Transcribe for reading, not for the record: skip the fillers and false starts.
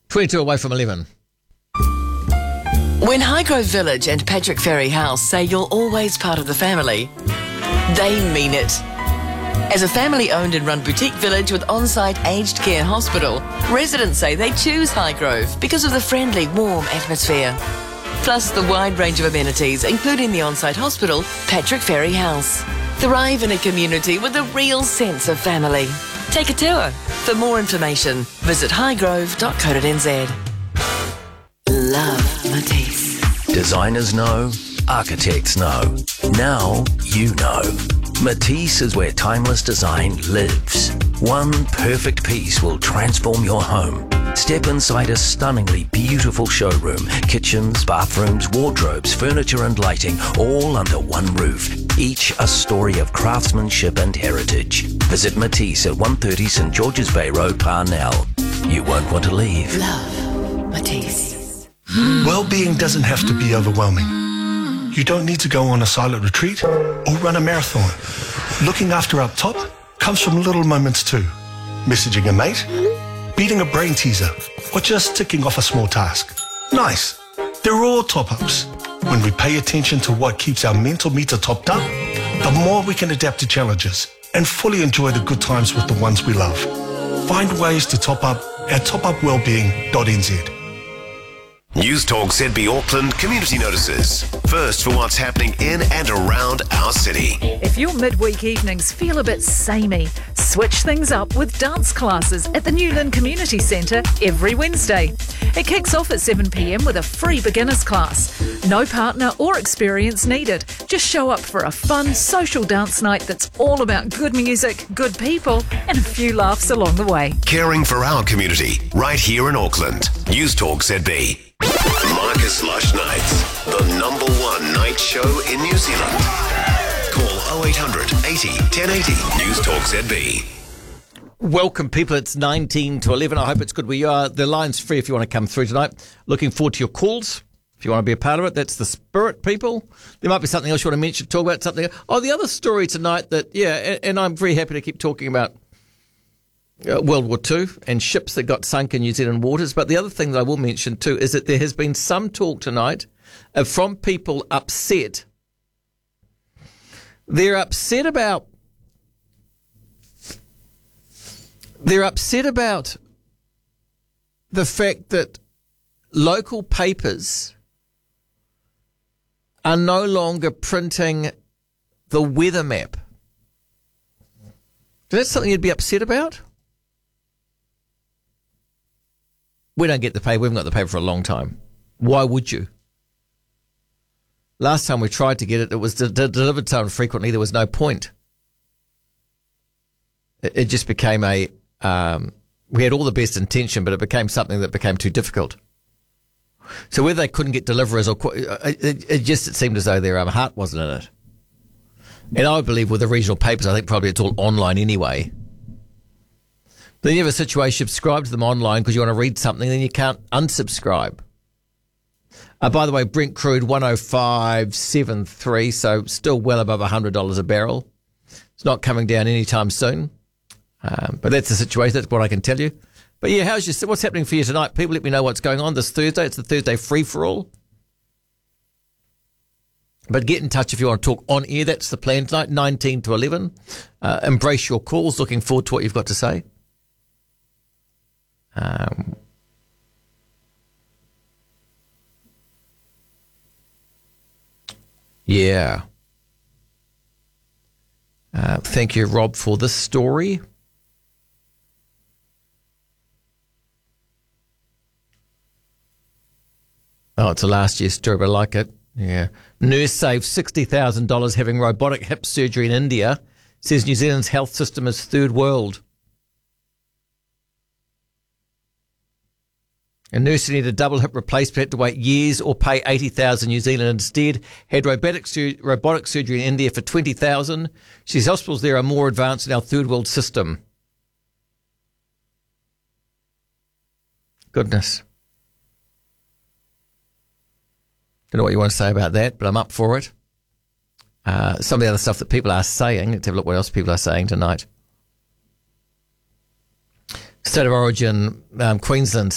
22 away from 11. When Highgrove Village and Patrick Ferry House say you're always part of the family, they mean it. As a family-owned and run boutique village with on-site aged care hospital, residents say they choose Highgrove because of the friendly, warm atmosphere. Plus the wide range of amenities, including the on-site hospital, Patrick Ferry House. Thrive in a community with a real sense of family. Take a tour. For more information, visit highgrove.co.nz. Love Matisse. Designers know, architects know. Now you know. Matisse is where timeless design lives. One perfect piece will transform your home. Step inside a stunningly beautiful showroom. Kitchens, bathrooms, wardrobes, furniture and lighting, all under one roof. Each a story of craftsmanship and heritage. Visit Matisse at 130 St George's Bay Road, Parnell. You won't want to leave. Love Matisse. Well-being doesn't have to be overwhelming. You don't need to go on a silent retreat or run a marathon. Looking after up top comes from little moments too. Messaging a mate, beating a brain teaser, or just ticking off a small task. Nice. They're all top-ups. When we pay attention to what keeps our mental meter topped up, the more we can adapt to challenges and fully enjoy the good times with the ones we love. Find ways to top up at topupwellbeing.nz. News Talk ZB Auckland community notices. First for what's happening in and around our city. If your midweek evenings feel a bit samey, switch things up with dance classes at the Newland Community Centre every Wednesday. It kicks off at 7 p.m. with a free beginners class. No partner or experience needed. Just show up for a fun social dance night that's all about good music, good people, and a few laughs along the way. Caring for our community right here in Auckland. News Talk ZB. Marcus Lush Nights, the #1 night show in New Zealand. Call 0800 80 1080 News Talk ZB. Welcome, people. It's 19 to 11. I hope it's good where you are. The line's free if you want to come through tonight. Looking forward to your calls. If you want to be a part of it, that's the spirit, people. There might be something else you want to mention, talk about something. Oh, the other story tonight that, and I'm very happy to keep talking about World War II and ships that got sunk in New Zealand waters. But the other thing that I will mention too is that there has been some talk tonight from people upset. They're upset about the fact that local papers are no longer printing the weather map. Is that something you'd be upset about? We don't get the paper. We haven't got the paper for a long time. Why would you? Last time we tried to get it, it was delivered so infrequently there was no point. It just became we had all the best intention, but it became something that became too difficult. So whether they couldn't get deliverers or it seemed as though their heart wasn't in it. And I believe with the regional papers, I think probably it's all online anyway. Then you have a situation, subscribe to them online because you want to read something, then you can't unsubscribe. By the way, Brent crude 105.73, so still well above $100 a barrel. It's not coming down anytime soon. But that's the situation. That's what I can tell you. But yeah, what's happening for you tonight? People, let me know what's going on this Thursday. It's the Thursday free-for-all. But get in touch if you want to talk on air. That's the plan tonight, 19 to 11. Embrace your calls. Looking forward to what you've got to say. Yeah. Thank you, Rob, for this story. Oh, it's a last year's story, but I like it. Yeah. Nurse saves $60,000 having robotic hip surgery in India. Says New Zealand's health system is third world. A nurse who needed a double hip replacement had to wait years or pay $80,000 New Zealand instead. Had robotic surgery in India for $20,000. She says hospitals there are more advanced in our third world system. Goodness. Don't know what you want to say about that, but I'm up for it. Some of the other stuff that people are saying. Let's have a look what else people are saying tonight. State of origin, Queensland.